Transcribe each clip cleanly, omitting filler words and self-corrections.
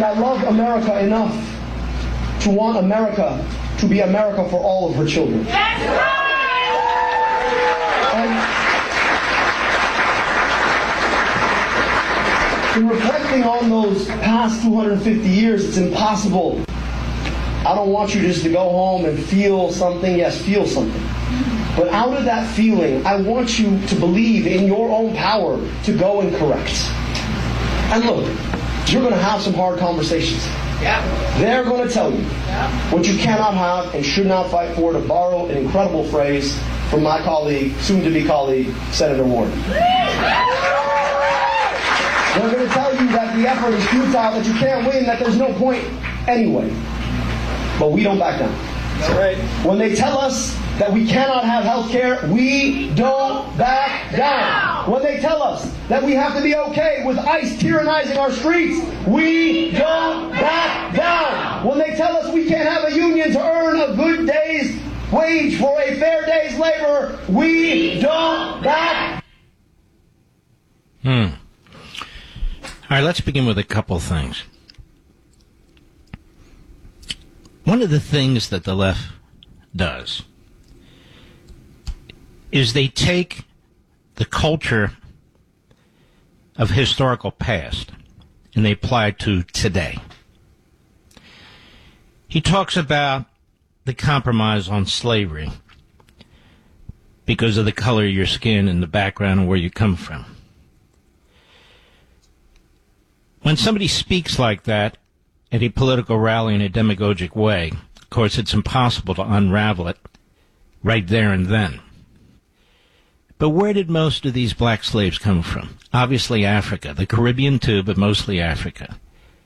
that love America enough to want America to be America for all of her children. That's right! And in reflecting on those past 250 years, it's impossible. I don't want you just to go home and feel something. Yes, feel something. But out of that feeling, I want you to believe in your own power to go and correct. And look, you're going to have some hard conversations. Yeah. They're going to tell you what you cannot have and should not fight for, to borrow an incredible phrase from my colleague, soon-to-be colleague, Senator Warren. They're going to tell you that the effort is futile, that you can't win, that there's no point anyway. But we don't back down. That's right. When they tell us that we cannot have health care, we don't back down. When they tell us that we have to be okay with ICE tyrannizing our streets, we don't back down. When they tell us we can't have a union to earn a good day's wage for a fair day's labor, we don't back. All right, let's begin with a couple things. One of the things that the left does is they take the culture of historical past and they apply it to today. He talks about the compromise on slavery because of the color of your skin and the background and where you come from. When somebody speaks like that at a political rally in a demagogic way, of course, it's impossible to unravel it right there and then. But where did most of these black slaves come from? Obviously Africa, the Caribbean too, but mostly Africa.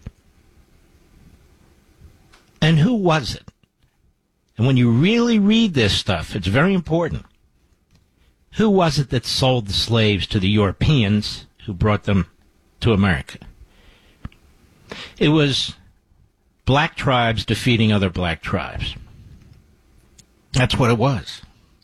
And who was it? And when you really read this stuff, it's very important. Who was it that sold the slaves to the Europeans who brought them to America? It was black tribes defeating other black tribes. That's what it was.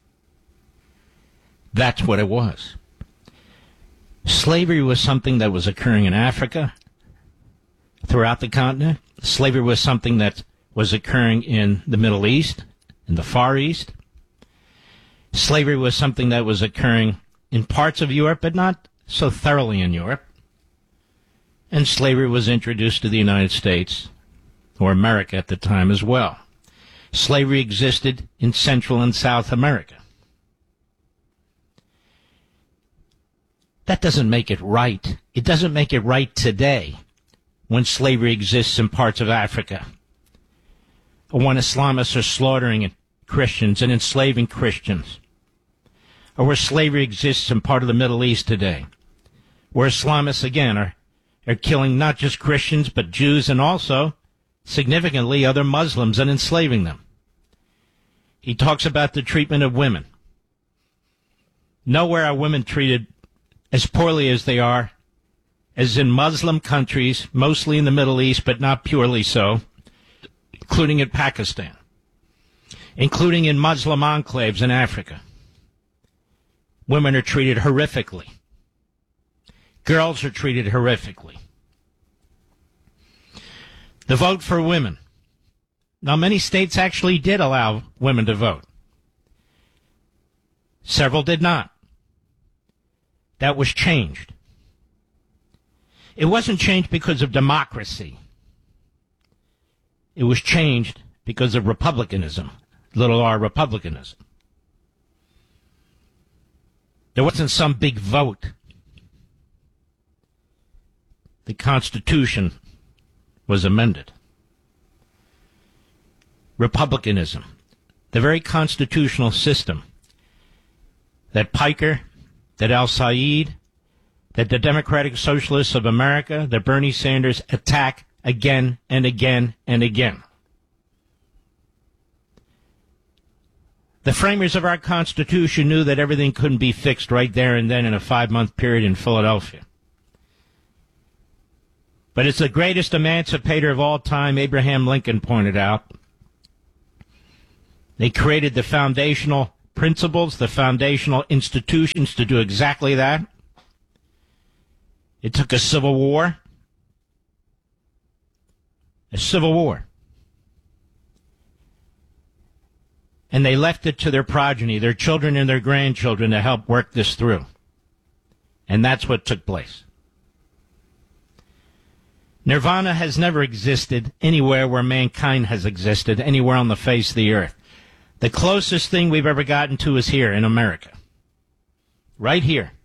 That's what it was. Slavery was something that was occurring in Africa, throughout the continent. Slavery was something that was occurring in the Middle East, in the Far East. Slavery was something that was occurring in parts of Europe, but not so thoroughly in Europe. And slavery was introduced to the United States, or America at the time as well. Slavery existed in Central and South America. That doesn't make it right. It doesn't make it right today when slavery exists in parts of Africa, or when Islamists are slaughtering Christians and enslaving Christians, or where slavery exists in part of the Middle East today, where Islamists, again, are killing not just Christians, but Jews and also, significantly, other Muslims and enslaving them. He talks about the treatment of women. Nowhere are women treated as poorly as they are, as in Muslim countries, mostly in the Middle East, but not purely so, including in Pakistan, including in Muslim enclaves in Africa. Women are treated horrifically. Girls are treated horrifically. The vote for women. Now, many states actually did allow women to vote. Several did not. That was changed. It wasn't changed because of democracy. It was changed because of republicanism, little r republicanism. There wasn't some big vote. The Constitution was amended. Republicanism, the very constitutional system that Piker, that Al-Said, that the Democratic Socialists of America, that Bernie Sanders attack again and again and again. The framers of our Constitution knew that everything couldn't be fixed right there and then in a 5-month period in Philadelphia. But it's the greatest emancipator of all time, Abraham Lincoln pointed out. They created the foundational principles, the foundational institutions to do exactly that. It took a civil war. a civil war. And they left it to their progeny, their children and their grandchildren, to help work this through. And that's what took place. Nirvana has never existed anywhere where mankind has existed, anywhere on the face of the earth. The closest thing we've ever gotten to is here in America. Right here.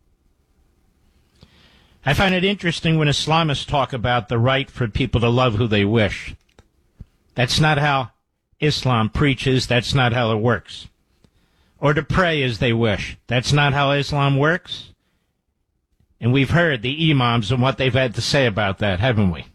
I find it interesting when Islamists talk about the right for people to love who they wish. That's not how Islam preaches. That's not how it works. Or to pray as they wish. That's not how Islam works. And we've heard the imams and what they've had to say about that, haven't we?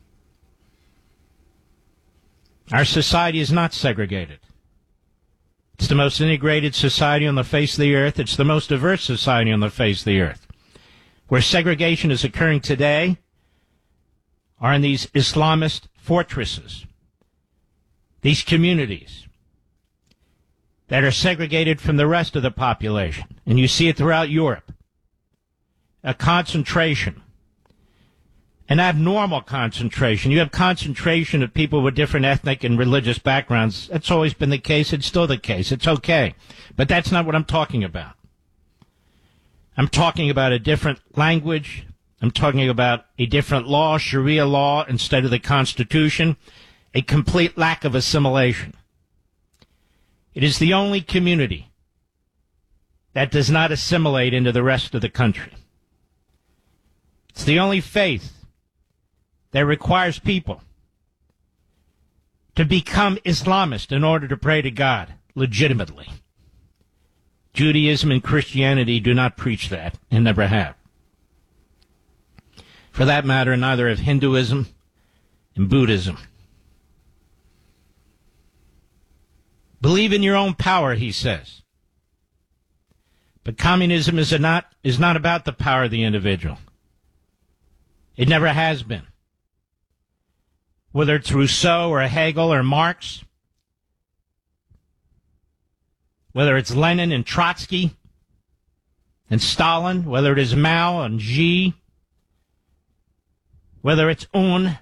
Our society is not segregated. It's the most integrated society on the face of the earth. It's the most diverse society on the face of the earth. Where segregation is occurring today are in these Islamist fortresses, these communities that are segregated from the rest of the population. And you see it throughout Europe. A concentration, an abnormal concentration. You have concentration of people with different ethnic and religious backgrounds. That's always been the case. It's still the case. It's okay. But that's not what I'm talking about. I'm talking about a different language. I'm talking about a different law, Sharia law, instead of the Constitution. A complete lack of assimilation. It is the only community that does not assimilate into the rest of the country. It's the only faith that requires people to become Islamist in order to pray to God legitimately. Judaism and Christianity do not preach that and never have. For that matter, neither have Hinduism and Buddhism. Believe in your own power, he says. But communism is not about the power of the individual. It never has been. Whether it's Rousseau or Hegel or Marx, whether it's Lenin and Trotsky and Stalin, whether it is Mao and Xi, whether it's Un,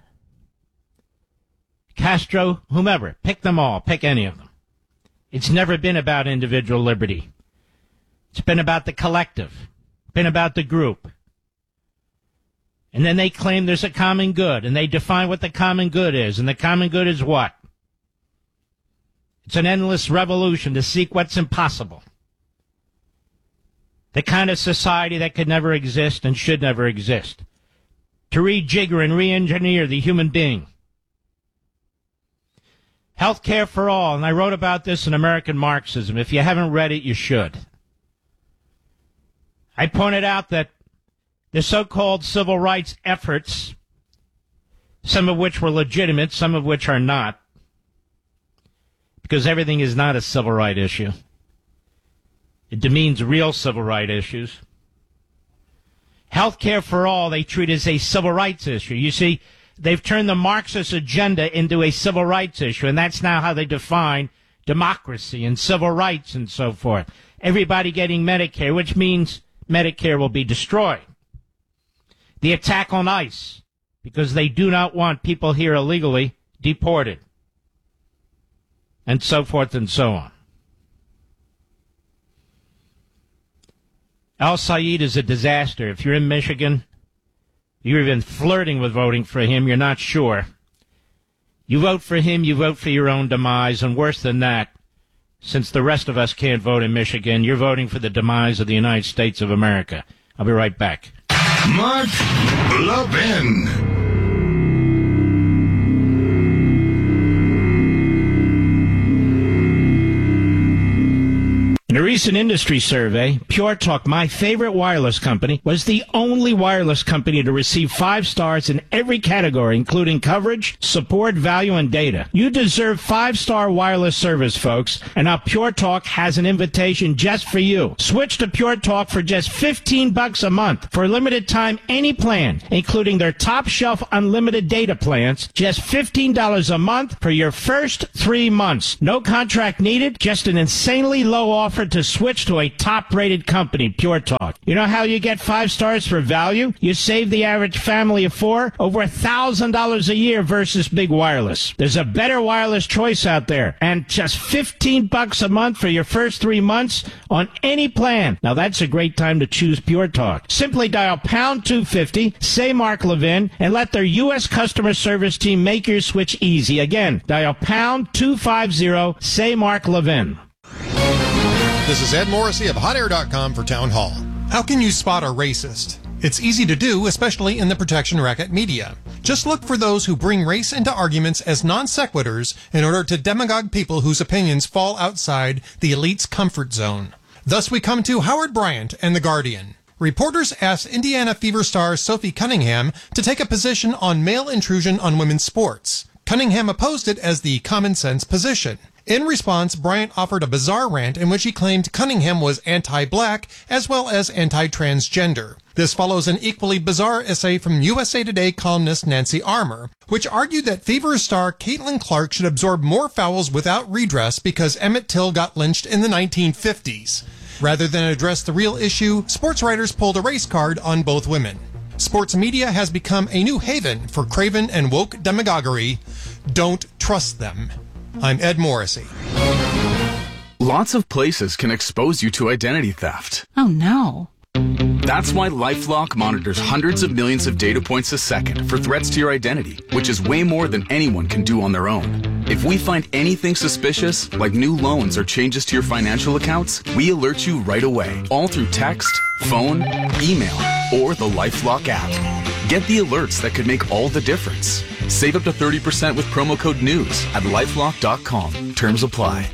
Castro, whomever, pick them all, pick any of them. It's never been about individual liberty. It's been about the collective, been about the group. And then they claim there's a common good, and they define what the common good is. And the common good is what? It's an endless revolution to seek what's impossible. The kind of society that could never exist and should never exist. To rejigger and re-engineer the human being. Health care for all, and I wrote about this in American Marxism. If you haven't read it, you should. I pointed out that the so-called civil rights efforts, some of which were legitimate, some of which are not, because everything is not a civil rights issue. It demeans real civil rights issues. Health care for all they treat as a civil rights issue. You see, they've turned the Marxist agenda into a civil rights issue, and that's now how they define democracy and civil rights and so forth. Everybody getting Medicare, which means Medicare will be destroyed. The attack on ICE, because they do not want people here illegally deported. And so forth and so on. Al-Sayed is a disaster. If you're in Michigan, you're even flirting with voting for him, you're not sure. You vote for him, you vote for your own demise, and worse than that, since the rest of us can't vote in Michigan, you're voting for the demise of the United States of America. I'll be right back. Mark Levin. In a recent industry survey, Pure Talk, my favorite wireless company, was the only wireless company to receive 5 stars in every category, including coverage, support, value, and data. You deserve 5-star wireless service, folks, and now Pure Talk has an invitation just for you. Switch to Pure Talk for just $15 a month. For a limited time, any plan, including their top-shelf unlimited data plans, just $15 a month for your first 3 months. No contract needed, just an insanely low offer to to switch to a top-rated company, Pure Talk. You know how you get 5 stars for value? You save the average family of 4 over $1,000 a year versus big wireless. There's a better wireless choice out there, and just $15 a month for your first 3 months on any plan. Now that's a great time to choose Pure Talk. Simply dial pound 250, say Mark Levin, and let their U.S. customer service team make your switch easy. Again, dial pound 250, say Mark Levin. This is Ed Morrissey of HotAir.com for Town Hall. How can you spot a racist? It's easy to do, especially in the protection racket media. Just look for those who bring race into arguments as non sequiturs in order to demagogue people whose opinions fall outside the elite's comfort zone. Thus we come to Howard Bryant and The Guardian. Reporters asked Indiana Fever star Sophie Cunningham to take a position on male intrusion on women's sports. Cunningham opposed it as the common sense position. In response, Bryant offered a bizarre rant in which he claimed Cunningham was anti-black as well as anti-transgender. This follows an equally bizarre essay from USA Today columnist Nancy Armour, which argued that Fever star Caitlin Clark should absorb more fouls without redress because Emmett Till got lynched in the 1950s. Rather than address the real issue, sports writers pulled a race card on both women. Sports media has become a new haven for craven and woke demagoguery. Don't trust them. I'm Ed Morrissey. Lots of places can expose you to identity theft. Oh, no. That's why LifeLock monitors hundreds of millions of data points a second for threats to your identity, which is way more than anyone can do on their own. If we find anything suspicious, like new loans or changes to your financial accounts, we alert you right away, all through text, phone, email, or the LifeLock app. Get the alerts that could make all the difference. Save up to 30% with promo code NEWS at LifeLock.com. Terms apply.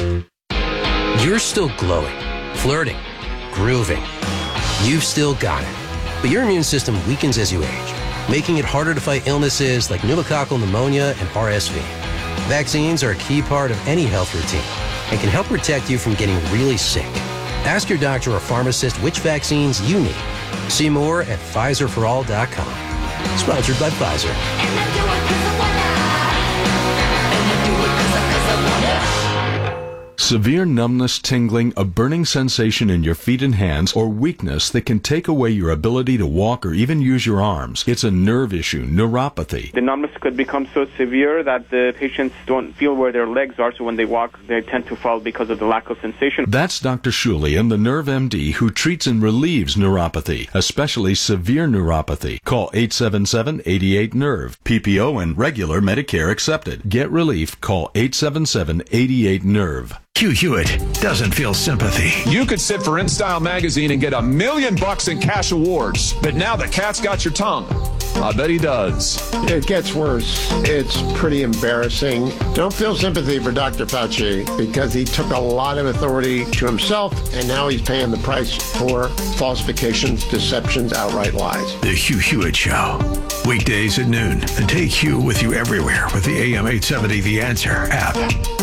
You're still glowing, flirting, grooving. You've still got it. But your immune system weakens as you age, making it harder to fight illnesses like pneumococcal pneumonia and RSV. Vaccines are a key part of any health routine and can help protect you from getting really sick. Ask your doctor or pharmacist which vaccines you need. See more at PfizerForAll.com. Sponsored by Pfizer. Severe numbness, tingling, a burning sensation in your feet and hands, or weakness that can take away your ability to walk or even use your arms. It's a nerve issue, neuropathy. The numbness could become so severe that the patients don't feel where their legs are, so when they walk, they tend to fall because of the lack of sensation. That's Dr. Shulian, the Nerve MD, who treats and relieves neuropathy, especially severe neuropathy. Call 877-88-NERVE. PPO and regular Medicare accepted. Get relief. Call 877-88-NERVE. Hugh Hewitt doesn't feel sympathy. You could sit for InStyle magazine and get $1 million in cash awards, but now the cat's got your tongue. I bet he does. It gets worse. It's pretty embarrassing. Don't feel sympathy for Dr. Fauci because he took a lot of authority to himself, and now he's paying the price for falsifications, deceptions, outright lies. The Hugh Hewitt Show. Weekdays at noon. And take Hugh with you everywhere with the AM 870 The Answer app.